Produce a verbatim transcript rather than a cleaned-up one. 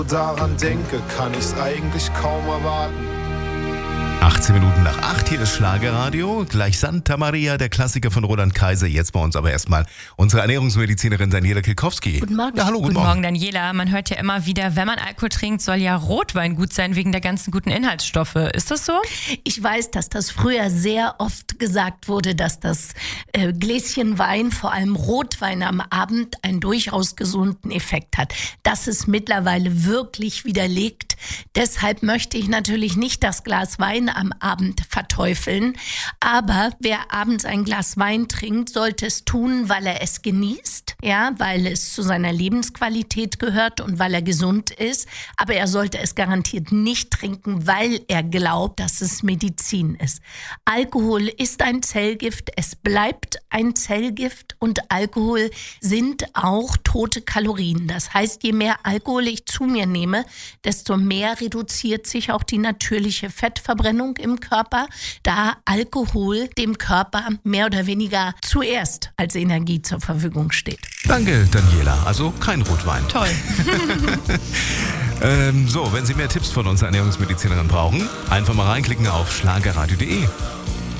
Daran denke, kann ich's eigentlich kaum erwarten. achtzehn Minuten nach acht, hier das Schlagerradio. Gleich Santa Maria, der Klassiker von Roland Kaiser. Jetzt bei uns aber erstmal unsere Ernährungsmedizinerin Daniela Kilkowski. Guten Morgen. Ja, hallo, guten, Guten Morgen. Morgen, Daniela. Man hört ja immer wieder, wenn man Alkohol trinkt, soll ja Rotwein gut sein wegen der ganzen guten Inhaltsstoffe. Ist das so? Ich weiß, dass das früher sehr oft gesagt wurde, dass das äh, Gläschen Wein, vor allem Rotwein am Abend, einen durchaus gesunden Effekt hat. Das ist mittlerweile wirklich widerlegt. Deshalb möchte ich natürlich nicht das Glas Wein am Abend verteufeln. Aber wer abends ein Glas Wein trinkt, sollte es tun, weil er es genießt, ja, weil es zu seiner Lebensqualität gehört und weil er gesund ist. Aber er sollte es garantiert nicht trinken, weil er glaubt, dass es Medizin ist. Alkohol ist ein Zellgift, es bleibt ein Zellgift und Alkohol sind auch tote Kalorien. Das heißt, je mehr Alkohol ich zu mir nehme, desto mehr reduziert sich auch die natürliche Fettverbrennung im Körper, da Alkohol dem Körper mehr oder weniger zuerst als Energie zur Verfügung steht. Danke, Daniela. Also kein Rotwein. Toll. ähm, so, wenn Sie mehr Tipps von unserer Ernährungsmedizinerin brauchen, einfach mal reinklicken auf schlagerradio punkt de.